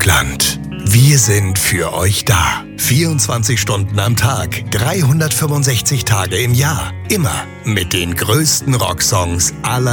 Deutschland. Wir sind für euch da. 24 Stunden am Tag, 365 Tage im Jahr. Immer mit den größten Rocksongs aller